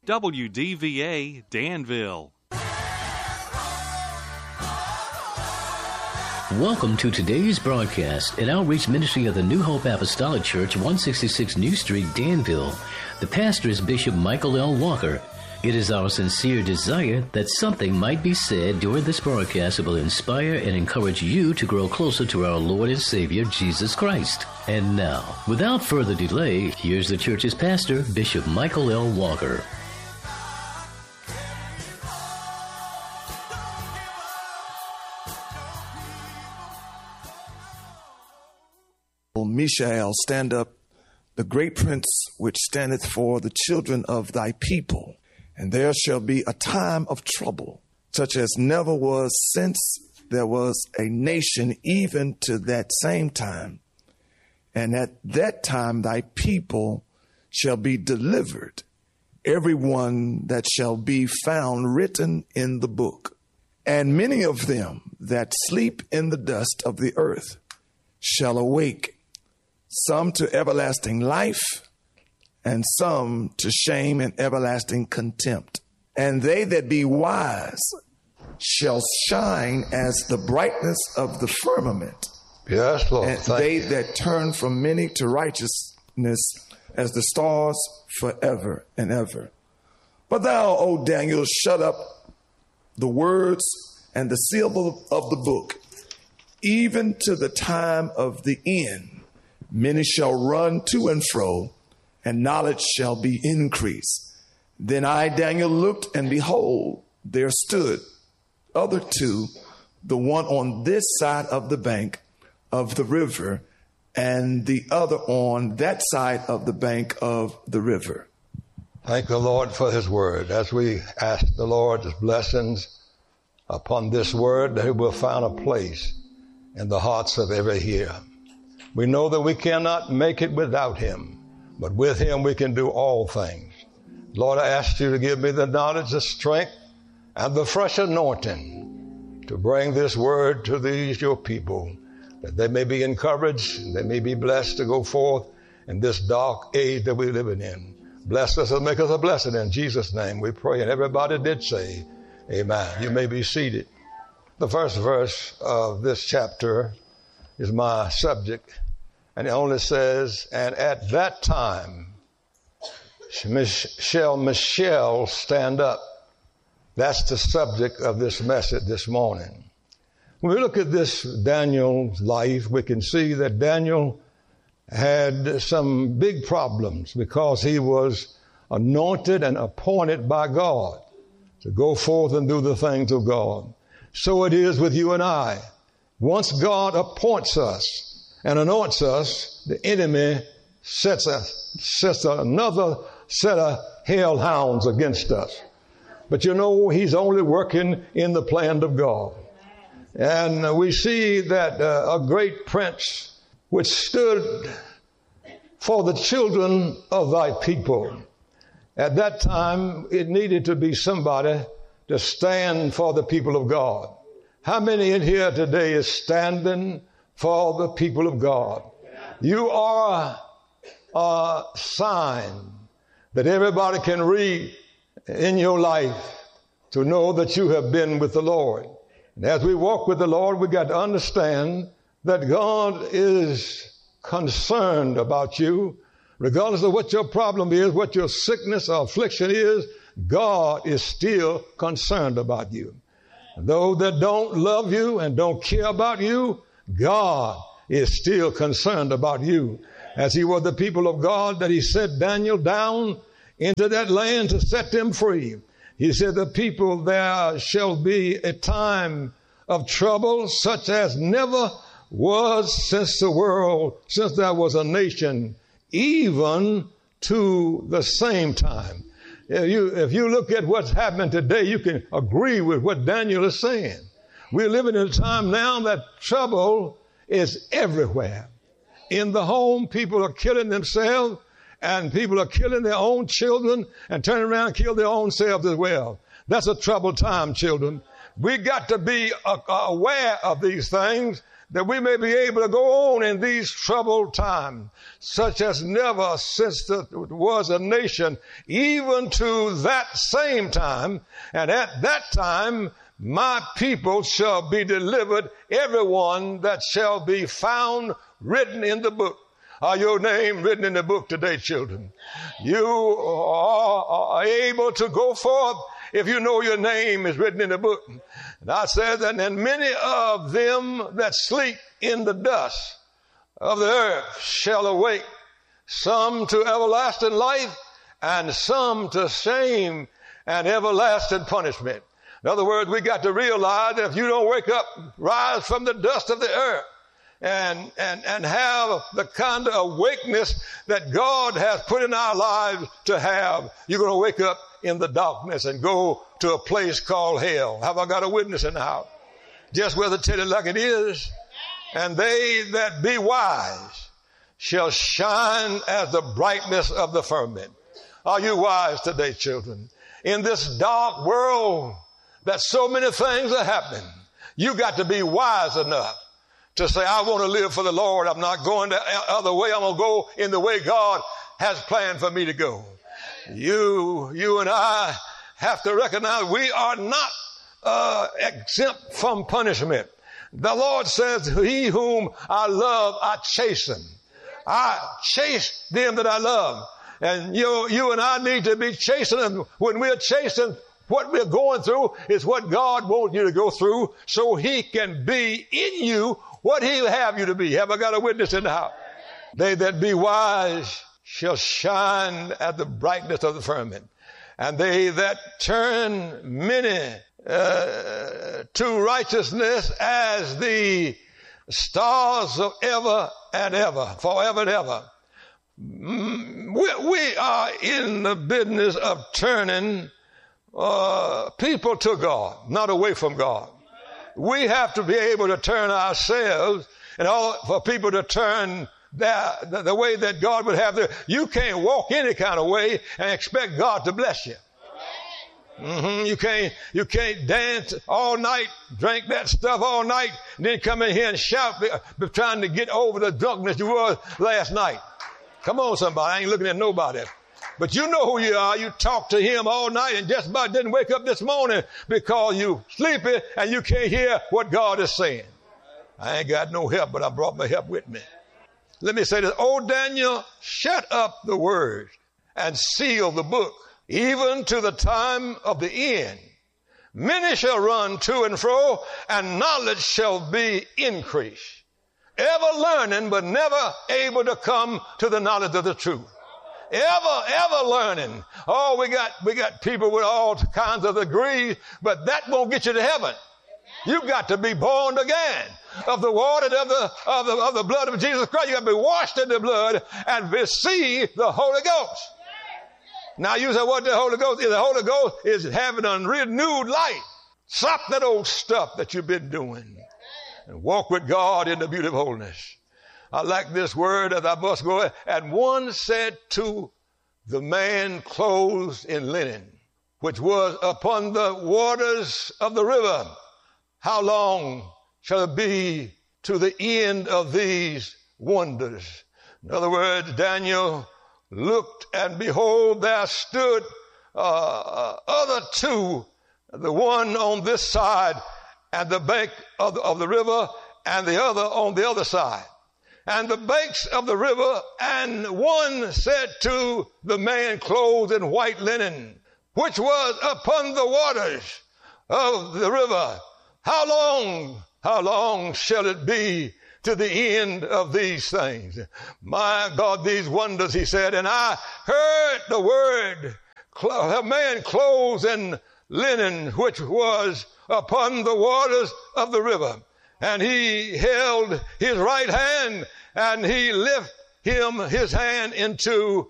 WDVA Danville. Welcome to today's broadcast, an outreach ministry of the New Hope Apostolic Church, 166 New Street, Danville. The pastor is Bishop Michael L. Walker. It is our sincere desire that something might be said during this broadcast that will inspire and encourage you to grow closer to our Lord and Savior, Jesus Christ. And now, without further delay, here's the church's pastor, Bishop Michael L. Walker. Mishael, stand up, the great prince which standeth for the children of thy people. And there shall be a time of trouble, such as never was since there was a nation, even to that same time. And at that time thy people shall be delivered, every one that shall be found written in the book. And many of them that sleep in the dust of the earth shall awake, some to everlasting life, and some to shame and everlasting contempt. And they that be wise shall shine as the brightness of the firmament. Yes, Lord. And they that turn from many to righteousness as the stars forever and ever. But thou, O Daniel, shut up the words and the seal of the book, even to the time of the end. Many shall run to and fro, and knowledge shall be increased. Then I, Daniel, looked, and behold, there stood other two, the one on this side of the bank of the river, and the other on that side of the bank of the river. Thank the Lord for his word. As we ask the Lord's blessings upon this word, that it will find a place in the hearts of every hearer. We know that we cannot make it without him, but with him we can do all things. Lord, I ask you to give me the knowledge, the strength, and the fresh anointing to bring this word to these your people, that they may be encouraged, they may be blessed to go forth in this dark age that we're living in. Bless us and make us a blessing. In Jesus' name we pray. And everybody did say, amen. You may be seated. The first verse of this chapter is my subject. And it only says, and at that time shall Mishael stand up. That's the subject of this message this morning. When we look at this Daniel's life, we can see that Daniel had some big problems because he was anointed and appointed by God to go forth and do the things of God. So it is with you and I. Once God appoints us and anoints us, the enemy sets another set of hellhounds against us. But you know, he's only working in the plan of God. And we see that a great prince which stood for the children of thy people. At that time, it needed to be somebody to stand for the people of God. How many in here today is standing for the people of God? You are a sign that everybody can read in your life to know that you have been with the Lord. And as we walk with the Lord, we got to understand that God is concerned about you. Regardless of what your problem is, what your sickness or affliction is, God is still concerned about you. Those that don't love you and don't care about you, God is still concerned about you. As he was the people of God, that he sent Daniel down into that land to set them free. He said, the people, there shall be a time of trouble such as never was since there was a nation, even to the same time. If you look at what's happening today, you can agree with what Daniel is saying. We're living in a time now that trouble is everywhere. In the home, people are killing themselves, and people are killing their own children and turning around and kill their own selves as well. That's a troubled time, children. We got to be aware of these things, that we may be able to go on in these troubled times, such as never since there was a nation, even to that same time. And at that time, my people shall be delivered, everyone that shall be found written in the book. Are your name written in the book today, children? You are able to go forth if you know your name is written in the book. And I said that, and many of them that sleep in the dust of the earth shall awake, some to everlasting life, and some to shame and everlasting punishment. In other words, we got to realize that if you don't wake up, rise from the dust of the earth, and have the kind of awakeness that God has put in our lives to have, you're going to wake up in the darkness and go to a place called hell. Have I got a witness in the house? Just whether tell it like it is. And they that be wise shall shine as the brightness of the firmament. Are you wise today, children? In this dark world that so many things are happening, you got to be wise enough to say, I want to live for the Lord. I'm not going the other way. I'm going to go in the way God has planned for me to go. You and I have to recognize we are not exempt from punishment. The Lord says, he whom I love, I chasten. I chase them that I love. And you and I need to be chastened. And when we're chastened, what we're going through is what God wants you to go through so he can be in you what he'll have you to be. Have I got a witness in the house? They that be wise shall shine at the brightness of the firmament. And they that turn many to righteousness as the stars of ever and ever, forever and ever. We are in the business of turning people to God, not away from God. We have to be able to turn ourselves and all for people to turn the way that God would have them. You can't walk any kind of way and expect God to bless you. You can't dance all night, drink that stuff all night, and then come in here and shout, trying to get over the drunkenness you were last night. Come on, somebody. I ain't looking at nobody. But you know who you are. You talk to him all night and just about didn't wake up this morning because you sleepy and you can't hear what God is saying. I ain't got no help, but I brought my help with me. Let me say this. Oh, Daniel, shut up the word and seal the book, even to the time of the end. Many shall run to and fro, and knowledge shall be increased. Ever learning, but never able to come to the knowledge of the truth. Ever learning. Oh, we got people with all kinds of degrees, but that won't get you to heaven. You've got to be born again of the water of the blood of Jesus Christ. You got to be washed in the blood and receive the Holy Ghost. Now you say what the Holy Ghost is. The Holy Ghost is having a renewed life. Stop that old stuff that you've been doing and walk with God in the beauty of holiness. I like this word as I must go. And one said to the man clothed in linen, which was upon the waters of the river, how long shall it be to the end of these wonders? In other words, Daniel looked, and behold, there stood other two, the one on this side and the bank of the river, and the other on the other side. And the banks of the river, and one said to the man clothed in white linen, which was upon the waters of the river, how long shall it be to the end of these things? My God, these wonders, he said, and I heard the word, a man clothed in linen, which was upon the waters of the river. And he held his right hand, and he lifted his hand into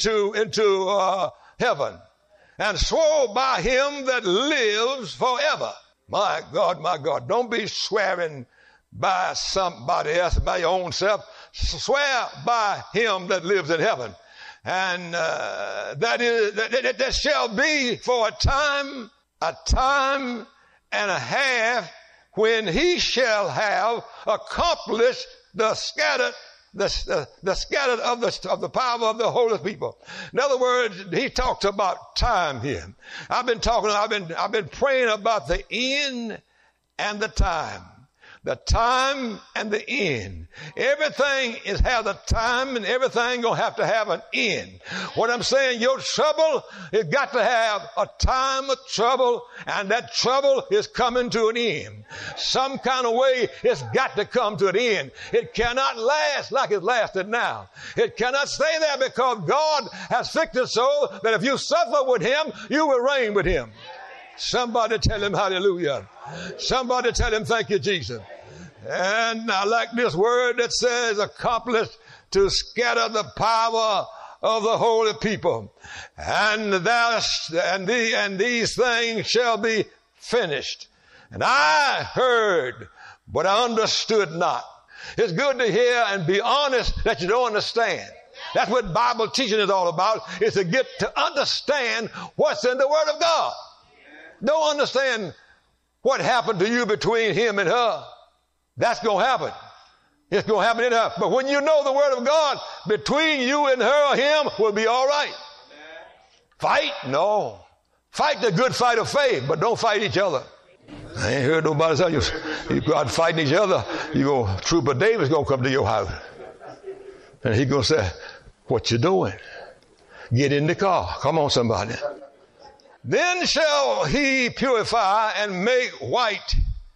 heaven, and swore by him that lives forever. My God, don't be swearing by somebody else, by your own self. Swear by him that lives in heaven. And that shall be for a time and a half, when he shall have accomplished the scattered of the power of the holy people. In other words, he talks about time here. I've been praying about the end and the time. The time and the end. Everything has a time, and everything gonna have to have an end. What I'm saying, your trouble has got to have a time of trouble, and that trouble is coming to an end. Some kind of way it's got to come to an end. It cannot last like it's lasted now. It cannot stay there, because God has fixed it so that if you suffer with him, you will reign with him. Somebody tell him hallelujah. Somebody tell him thank you, Jesus. And I like this word that says accomplished, to scatter the power of the holy people. And these things shall be finished. And I heard, but I understood not. It's good to hear and be honest that you don't understand. That's what Bible teaching is all about, is to get to understand what's in the Word of God. Don't understand what happened to you between him and her. That's going to happen. It's going to happen in her. But when you know the Word of God, between you and her or him will be all right. Fight? No. Fight the good fight of faith, but don't fight each other. I ain't heard nobody tell you go out fighting each other, Trooper David's going to come to your house. And he's going to say, what you doing? Get in the car. Come on, somebody. Then shall he purify and make white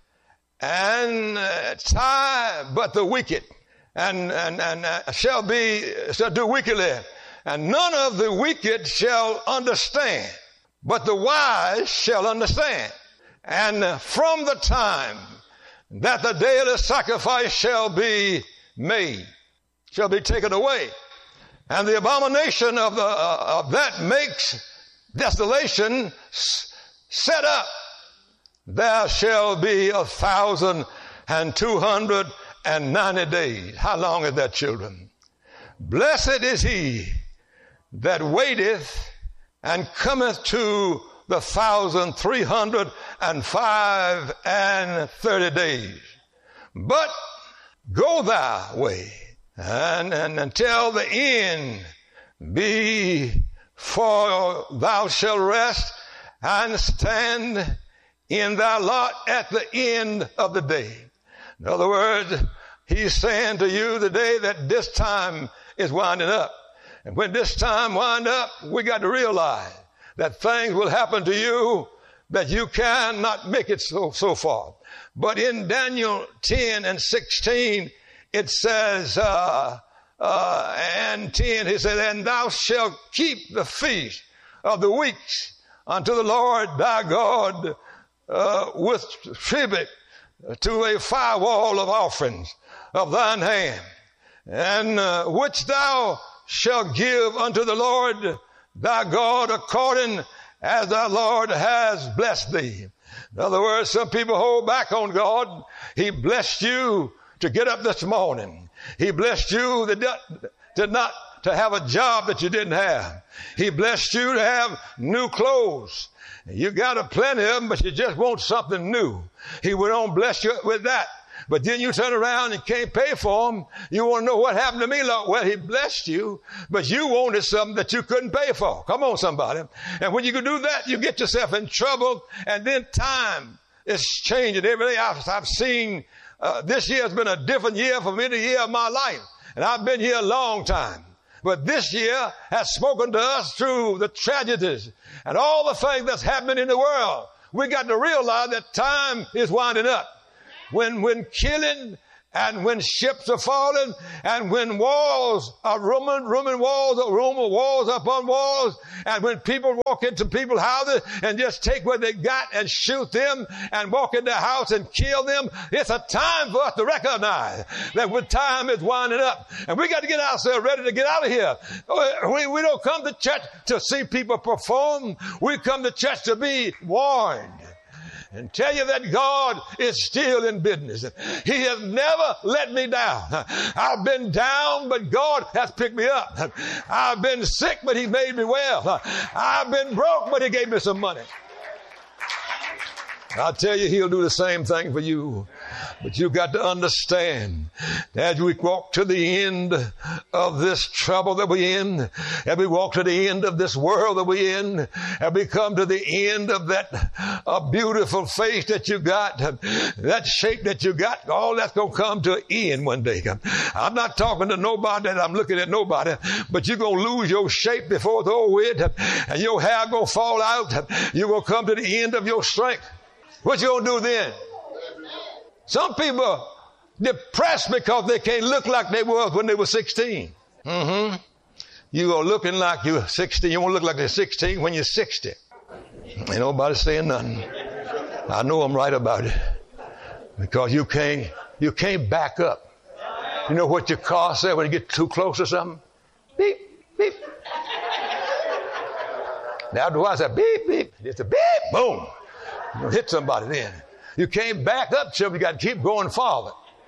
and tie but the wicked, and shall do wickedly. And none of the wicked shall understand, but the wise shall understand. And from the time that the daily sacrifice shall be made, shall be taken away, and the abomination of that makes desolation set up, there shall be 1,290 days. How long is that, children? Blessed is he that waiteth and cometh to the 1,330 days. But go thy way and until the end be, for thou shalt rest and stand in thy lot at the end of the day. In other words, he's saying to you today that this time is winding up. And when this time winds up, we got to realize that things will happen to you that you cannot make it so far. But in Daniel 10 and 16, it says, and 10, he said, and thou shalt keep the feast of the weeks unto the Lord thy God, with tribute to a firewall of offerings of thine hand, and which thou shalt give unto the Lord thy God according as thy Lord has blessed thee. In other words, some people hold back on God. He blessed you to get up this morning. He blessed you to have a job that you didn't have. He blessed you to have new clothes. You got a plenty of them, but you just want something new. He would on bless you with that. But then you turn around and can't pay for them. You want to know what happened to me, Lord? Well, he blessed you, but you wanted something that you couldn't pay for. Come on, somebody. And when you can do that, you get yourself in trouble, and then time is changing every day. I've seen this year has been a different year from any year of my life, and I've been here a long time. But this year has spoken to us through the tragedies and all the things that's happening in the world. We got to realize that time is winding up. When killing and when ships are falling and when walls are rumor walls upon walls, and when people walk into people's houses and just take what they got and shoot them and walk in their house and kill them, it's a time for us to recognize that when time is winding up. And we got to get ourselves ready to get out of here. We don't come to church to see people perform. We come to church to be warned and tell you that God is still in business. He has never let me down. I've been down, but God has picked me up. I've been sick, but he made me well. I've been broke, but he gave me some money. I tell you, he'll do the same thing for you. But you got to understand, as we walk to the end of this trouble that we're in, as we walk to the end of this world that we're in, as we come to the end of that beautiful face that you got, that shape that you got, all that's going to come to an end one day. I'm not talking to nobody, I'm looking at nobody, but you're going to lose your shape before it's over with, and your hair going to fall out. You're going to come to the end of your strength. What you going to do then? Some people depressed because they can't look like they were when they were 16. You are looking like you're 16. You won't look like you're 16 when you're 60. Ain't nobody saying nothing. I know I'm right about it. Because you can't back up. You know what your car says when you get too close to something? Beep, beep. Now the wife said, beep, beep. It's a beep, boom. You hit somebody then. You can't back up, children. You got to keep going forward.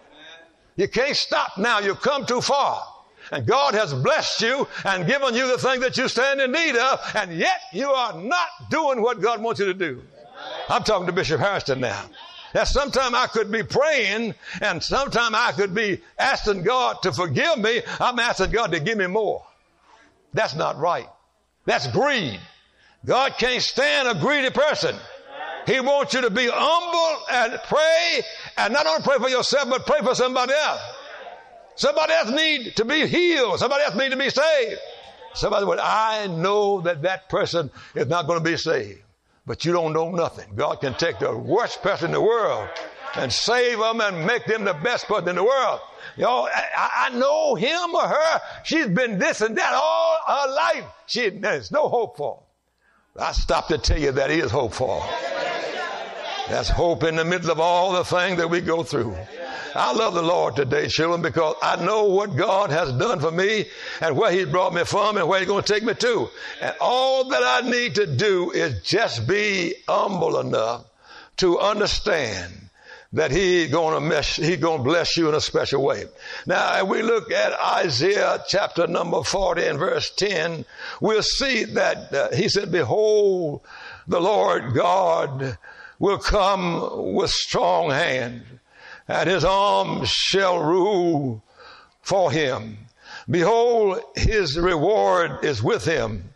You can't stop now. You've come too far. And God has blessed you and given you the thing that you stand in need of, and yet you are not doing what God wants you to do. I'm talking to Bishop Harrison now. That sometime I could be praying, and sometime I could be asking God to forgive me. I'm asking God to give me more. That's not right. That's greed. God can't stand a greedy person. He wants you to be humble and pray, and not only pray for yourself, but pray for somebody else. Somebody else needs to be healed. Somebody else needs to be saved. Somebody would, I know that person is not going to be saved. But you don't know nothing. God can take the worst person in the world and save them and make them the best person in the world. You know, I know him or her. She's been this and that all her life. There's no hope for her. I stopped to tell you that is hope for her. That's hope in the middle of all the things that we go through. I love the Lord today, children, because I know what God has done for me and where He's brought me from and where He's going to take me to. And all that I need to do is just be humble enough to understand that He's going to bless you in a special way. Now, as we look at Isaiah chapter number 40 and verse 10, we'll see that He said, behold, the Lord God will come with strong hand, and His arm shall rule for Him. Behold, His reward is with Him,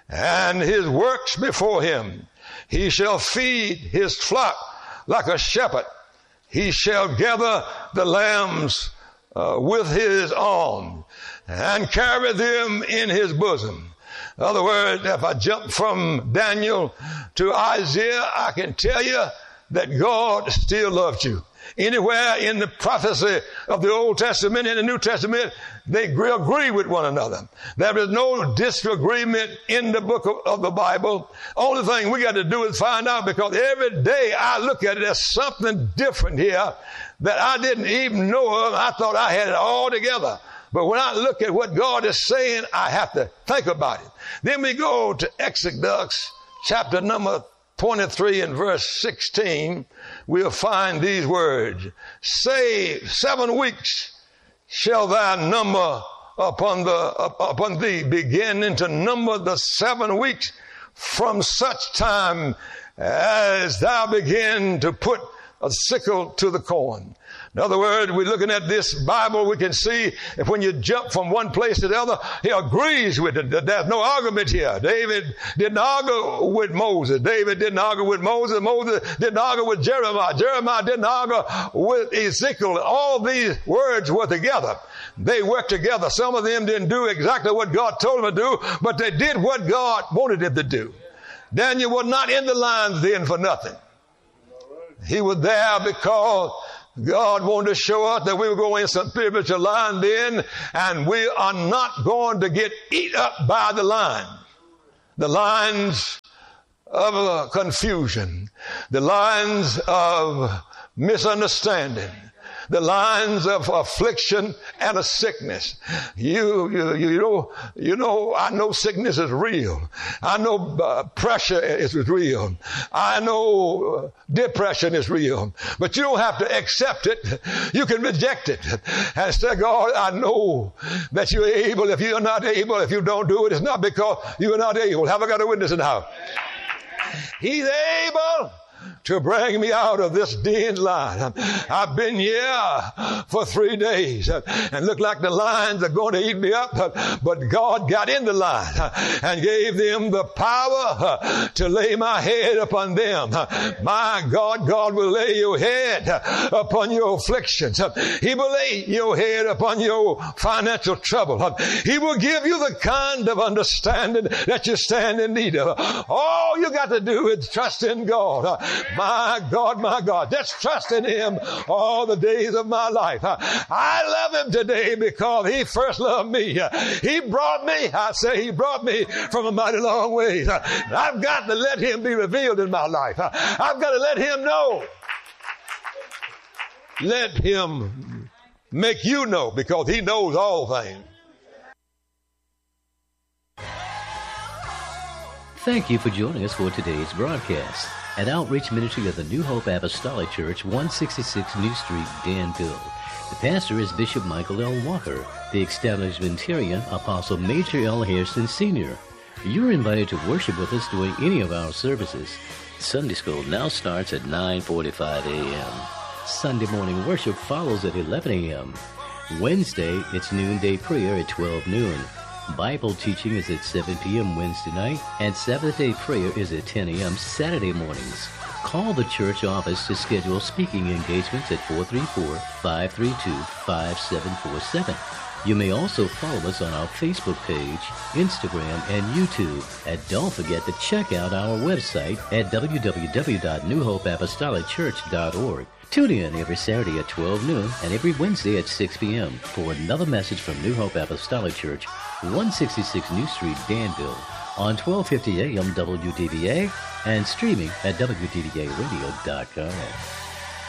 and His works before Him. He shall feed His flock like a shepherd. He shall gather the lambs with His arm, and carry them in His bosom. In other words, if I jump from Daniel to Isaiah, I can tell you that God still loves you. Anywhere in the prophecy of the Old Testament and the New Testament, they agree with one another. There is no disagreement in the book of the Bible. Only thing we got to do is find out, because every day I look at it, there's something different here that I didn't even know of. I thought I had it all together. But when I look at what God is saying, I have to think about it. Then we go to Exodus chapter number 23 and verse 16. We'll find these words. Say, 7 weeks shall thy number upon thee, beginning to number the 7 weeks from such time as thou begin to put a sickle to the corn. In other words, we're looking at this Bible, we can see if when you jump from one place to the other, he agrees with it. There's no argument here. David didn't argue with Moses. David didn't argue with Moses. Moses didn't argue with Jeremiah. Jeremiah didn't argue with Ezekiel. All these words were together. They worked together. Some of them didn't do exactly what God told them to do, but they did what God wanted them to do. Daniel was not in the lines then for nothing. He was there because God wanted to show us that we were going in some spiritual line then, and we are not going to get eat up by the lines of confusion, the lines of misunderstanding, the lines of affliction and a sickness. You know, I know sickness is real. I know pressure is real. I know depression is real. But you don't have to accept it. You can reject it and say, God, I know that you're able. If you're not able, if you don't do it, it's not because you're not able. Have I got a witness in the house? He's able to bring me out of this den line. I've been here for 3 days and look like the lions are going to eat me up, but God got in the line and gave them the power to lay my head upon them. My God, God will lay your head upon your afflictions. He will lay your head upon your financial trouble. He will give you the kind of understanding that you stand in need of. All you got to do is trust in God. My God, just trust in Him all the days of my life. I love Him today because He first loved me. He brought me from a mighty long ways. I've got to let Him be revealed in my life. I've got to let Him know. Let Him make you know, because He knows all things. Thank you for joining us for today's broadcast. An outreach ministry of the New Hope Apostolic Church, 166 New Street, Danville. The pastor is Bishop Michael L. Walker. The establishmentarian, Apostle Major L. Hairston Sr. You're invited to worship with us during any of our services. Sunday school now starts at 9:45 a.m. Sunday morning worship follows at 11 a.m. Wednesday, it's noonday prayer at 12 noon. Bible teaching is at 7 p.m. Wednesday night, and Seventh-day prayer is at 10 a.m. Saturday mornings. Call the church office to schedule speaking engagements at 434-532-5747. You may also follow us on our Facebook page, Instagram, and YouTube. And don't forget to check out our website at www.newhopeapostolicchurch.org. Tune in every Saturday at 12 noon and every Wednesday at 6 p.m. for another message from New Hope Apostolic Church, 166 New Street, Danville, on 1250 AM WDVA and streaming at WDVAradio.com.